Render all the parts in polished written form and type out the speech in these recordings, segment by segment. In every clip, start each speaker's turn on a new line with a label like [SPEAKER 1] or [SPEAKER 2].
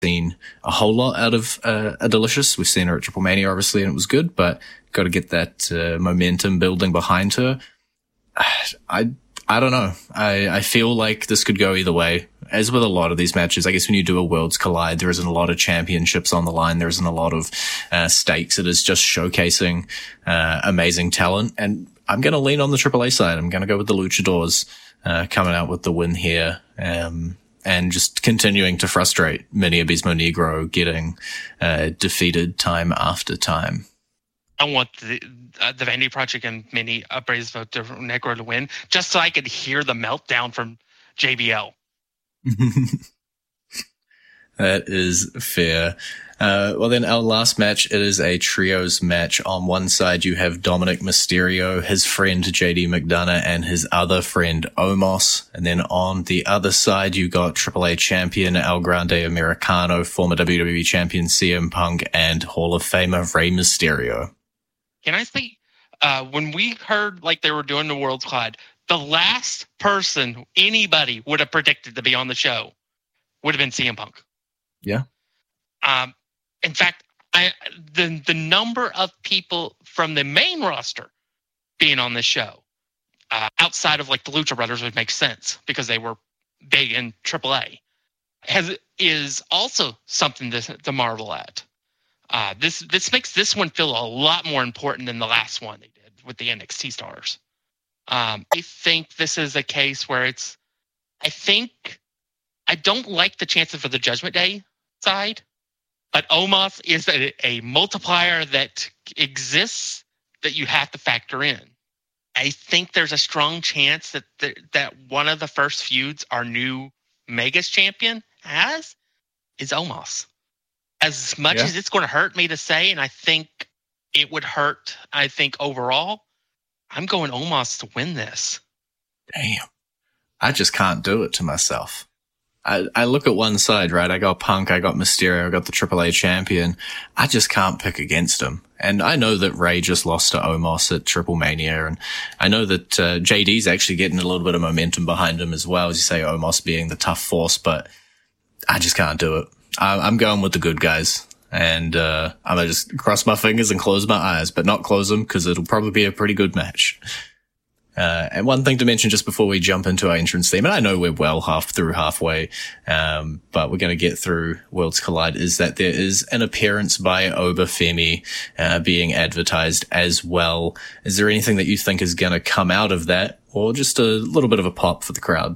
[SPEAKER 1] seen a whole lot out of a Delicious. We've seen her at Triple Mania, obviously, and it was good, but got to get that momentum building behind her. I don't know. I feel like this could go either way. As with a lot of these matches, I guess when you do a Worlds Collide, there isn't a lot of championships on the line. There isn't a lot of stakes. It is just showcasing amazing talent. And I'm going to lean on the AAA side. I'm going to go with the Luchadors coming out with the win here. And just continuing to frustrate Mini Abismo Negro, getting defeated time after time.
[SPEAKER 2] I want the Vanity Project and Mini Abismo Negro to win, just so I could hear the meltdown from JBL.
[SPEAKER 1] That is fair. Well, then our last match, it is a trios match. On one side, you have Dominic Mysterio, his friend JD McDonough, and his other friend Omos. And then on the other side, you got AAA champion El Grande Americano, former WWE champion CM Punk, and Hall of Famer Rey Mysterio.
[SPEAKER 2] Can I say, when we heard like they were doing the World's Collide, the last person anybody would have predicted to be on the show would have been CM Punk.
[SPEAKER 1] Yeah.
[SPEAKER 2] In fact, the number of people from the main roster being on this show, outside of like the Lucha Brothers, would make sense because they were big in AAA, is also something to marvel at. This makes this one feel a lot more important than the last one they did with the NXT stars. I think this is a case where I don't like the chances for the Judgment Day side, but Omos is a multiplier that exists that you have to factor in. I think there's a strong chance that one of the first feuds our new Megas champion is Omos. As much as it's going to hurt me to say, and I think it would hurt, overall, I'm going Omos to win this.
[SPEAKER 1] Damn. I just can't do it to myself. I look at one side, right? I got Punk, I got Mysterio, I got the AAA champion. I just can't pick against him. And I know that Ray just lost to Omos at Triple Mania, and I know that JD's actually getting a little bit of momentum behind him as well, as you say, Omos being the tough force, but I just can't do it. I'm going with the good guys, and I'm going to just cross my fingers and close my eyes, but not close them because it'll probably be a pretty good match. And one thing to mention just before we jump into our entrance theme, and I know we're well halfway, but we're going to get through Worlds Collide, is that there is an appearance by Obafemi being advertised as well. Is there anything that you think is going to come out of that, or just a little bit of a pop for the crowd?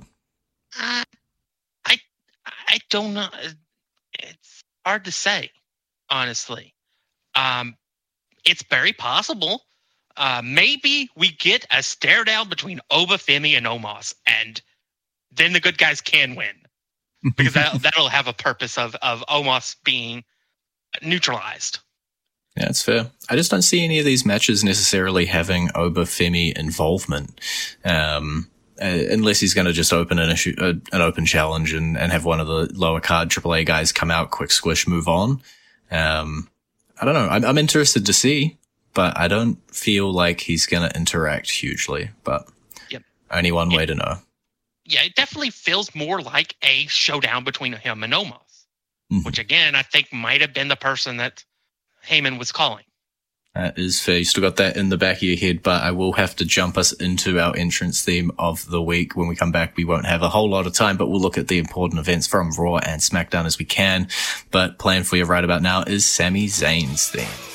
[SPEAKER 2] I don't know. It's hard to say, honestly. It's very possible. Maybe we get a stare down between Obafemi and Omos, and then the good guys can win, because that'll have a purpose of Omos being neutralized.
[SPEAKER 1] Yeah, that's fair. I just don't see any of these matches necessarily having Obafemi involvement, unless he's going to just open an open challenge and have one of the lower card AAA guys come out, quick squish, move on. I don't know. I'm interested to see, but I don't feel like he's going to interact hugely, but only one way to know.
[SPEAKER 2] Yeah, it definitely feels more like a showdown between him and Omos, which again, I think might have been the person that Heyman was calling.
[SPEAKER 1] That is fair. You still got that in the back of your head, but I will have to jump us into our entrance theme of the week. When we come back, we won't have a whole lot of time, but we'll look at the important events from Raw and SmackDown as we can. But plan for you right about now is Sami Zayn's theme.